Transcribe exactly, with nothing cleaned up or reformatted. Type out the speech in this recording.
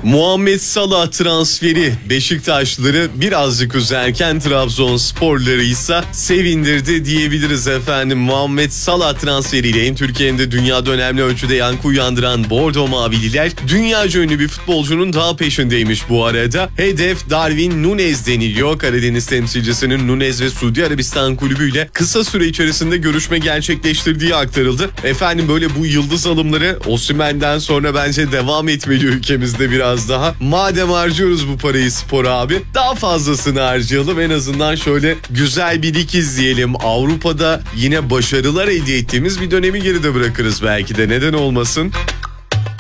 Muhammed Salah transferi Beşiktaşlıları birazcık üzerken Trabzonsporları ise sevindirdi diyebiliriz efendim. Muhammed Salah transferiyle Türkiye'nin de dünyada önemli ölçüde yankı uyandıran Bordo Mavililer dünyaca ünlü bir futbolcunun daha peşindeymiş bu arada. Hedef Darwin Núñez deniliyor. Karadeniz temsilcisinin Núñez ve Suudi Arabistan kulübüyle kısa süre içerisinde görüşme gerçekleştirdiği aktarıldı. Efendim böyle bu yıldız alımları Osimhen'den sonra bence devam etmeli ülkemizde biraz daha. Madem harcıyoruz bu parayı spora abi, daha fazlasını harcayalım. En azından şöyle güzel bir lig izleyelim. Avrupa'da yine başarılar elde ettiğimiz bir dönemi geride bırakırız belki de. Neden olmasın?